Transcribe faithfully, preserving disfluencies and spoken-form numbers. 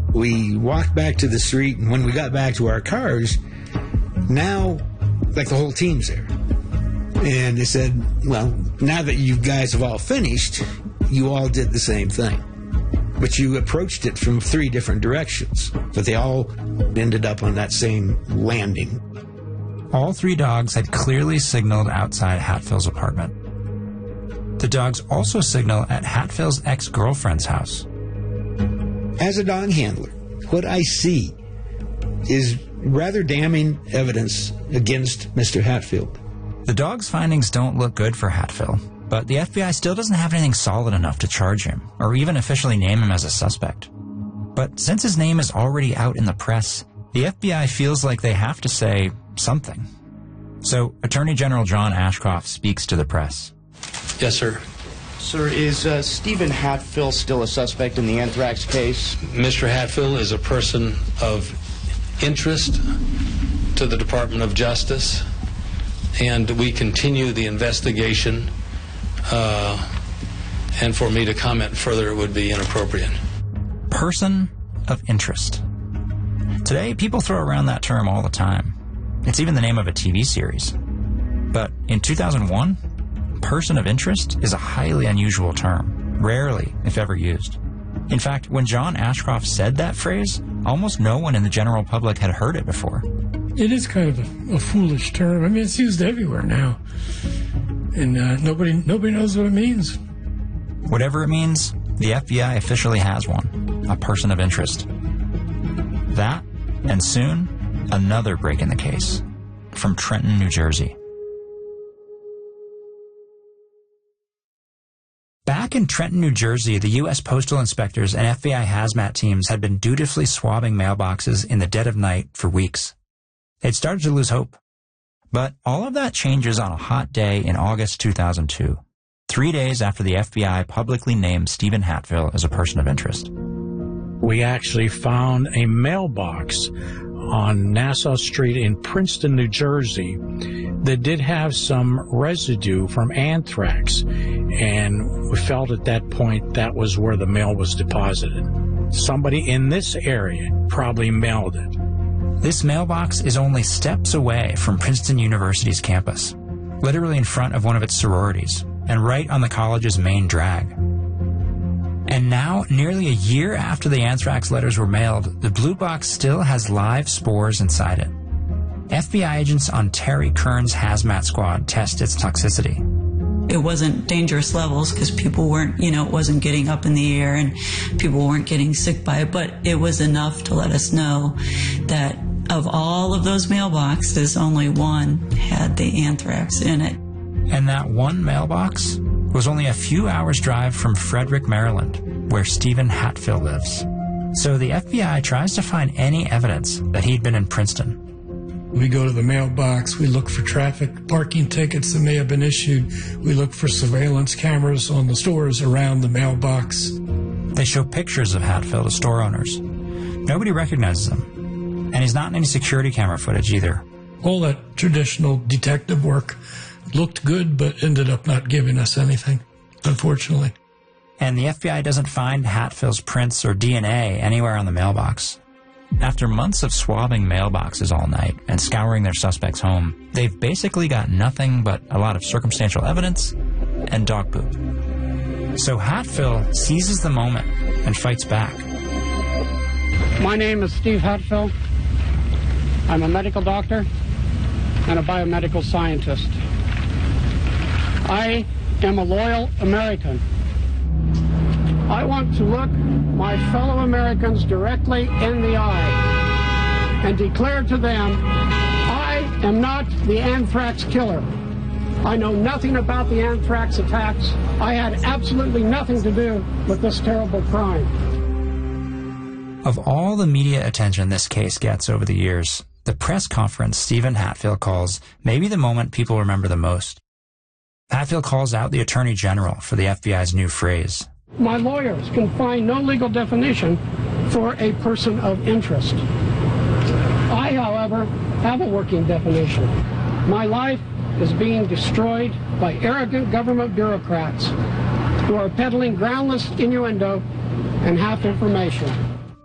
We walked back to the street, and when we got back to our cars, now, like, the whole team's there. And they said, well, now that you guys have all finished, you all did the same thing. But you approached it from three different directions. But they all ended up on that same landing. All three dogs had clearly signaled outside Hatfill's apartment. The dogs also signal at Hatfill's ex-girlfriend's house. As a dog handler, what I see is rather damning evidence against Mister Hatfield. The dog's findings don't look good for Hatfill, but the F B I still doesn't have anything solid enough to charge him, or even officially name him as a suspect. But since his name is already out in the press, the F B I feels like they have to say something. So Attorney General John Ashcroft speaks to the press. Yes, sir. Sir, is uh, Stephen Hatfill still a suspect in the anthrax case? Mister Hatfill is a person of interest to the Department of Justice, and we continue the investigation, uh, and for me to comment further would be inappropriate. Person of interest. Today, people throw around that term all the time. It's even the name of a T V series. But in two thousand one, person of interest is a highly unusual term, rarely, if ever, used. In fact, when John Ashcroft said that phrase, almost no one in the general public had heard it before. It is kind of a, a foolish term. I mean, it's used everywhere now. And uh, nobody nobody knows what it means. Whatever it means, the F B I officially has one, a person of interest. That, and soon, another break in the case, from Trenton, New Jersey. Back in Trenton, New Jersey, the U S Postal Inspectors and F B I hazmat teams had been dutifully swabbing mailboxes in the dead of night for weeks. They'd started to lose hope. But all of that changes on a hot day in August two thousand two, three days after the F B I publicly named Stephen Hatfill as a person of interest. We actually found a mailbox on Nassau Street in Princeton, New Jersey, that did have some residue from anthrax, and we felt at that point that was where the mail was deposited. Somebody in this area probably mailed it. This mailbox is only steps away from Princeton University's campus, literally in front of one of its sororities, and right on the college's main drag. And now, nearly a year after the anthrax letters were mailed, the blue box still has live spores inside it. F B I agents on Terry Kern's hazmat squad test its toxicity. It wasn't dangerous levels because people weren't, you know, it wasn't getting up in the air and people weren't getting sick by it, but it was enough to let us know that of all of those mailboxes, only one had the anthrax in it. And that one mailbox was only a few hours' drive from Frederick, Maryland, where Stephen Hatfill lives. So the F B I tries to find any evidence that he'd been in Princeton. We go to the mailbox, we look for traffic parking tickets that may have been issued, we look for surveillance cameras on the stores around the mailbox. They show pictures of Hatfill to store owners. Nobody recognizes him, and he's not in any security camera footage either. All that traditional detective work looked good, but ended up not giving us anything, unfortunately. And the F B I doesn't find Hatfill's prints or D N A anywhere on the mailbox. After months of swabbing mailboxes all night and scouring their suspect's home, they've basically got nothing but a lot of circumstantial evidence and dog poop. So Hatfill seizes the moment and fights back. My name is Steve Hatfill. I'm a medical doctor and a biomedical scientist. I am a loyal American. I want to look my fellow Americans directly in the eye and declare to them, I am not the anthrax killer. I know nothing about the anthrax attacks. I had absolutely nothing to do with this terrible crime. Of all the media attention this case gets over the years, the press conference Stephen Hatfill calls may be the moment people remember the most. Hatfill calls out the Attorney General for the F B I's new phrase. My lawyers can find no legal definition for a person of interest. I, however, have a working definition. My life is being destroyed by arrogant government bureaucrats who are peddling groundless innuendo and half information.